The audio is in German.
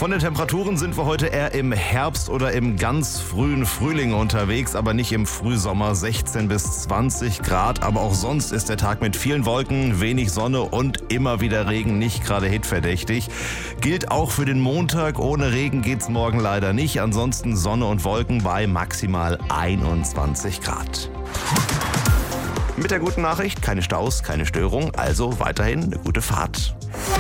Von den Temperaturen sind wir heute eher im Herbst oder im ganz frühen Frühling unterwegs, aber nicht im Frühsommer. 16 bis 20 Grad, aber auch sonst ist der Tag mit vielen Wolken, wenig Sonne und immer wieder Regen nicht gerade hitverdächtig. Gilt auch für den Montag. Ohne Regen geht's morgen leider nicht. Ansonsten Sonne und Wolken bei maximal 21 Grad. Mit der guten Nachricht, keine Staus, keine Störung, also weiterhin eine gute Fahrt.